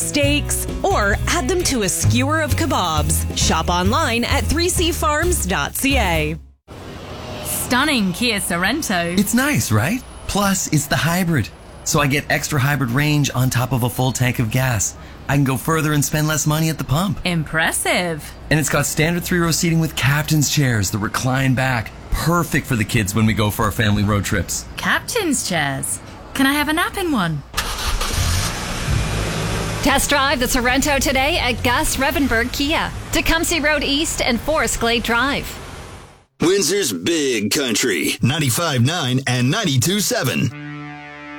steaks, or add them to a skewer of kebabs. Shop online at 3cfarms.ca. Stunning Kia Sorento. It's nice, right? Plus, it's the hybrid. So I get extra hybrid range on top of a full tank of gas. I can go further and spend less money at the pump. Impressive. And it's got standard 3-row seating with captain's chairs that recline back. Perfect for the kids when we go for our family road trips. Captain's chairs. Can I have a nap in one? Test drive the Sorento today at Gus Revenberg Kia, Tecumseh Road East and Forest Glade Drive. Windsor's Big Country, 95.9 and 92.7.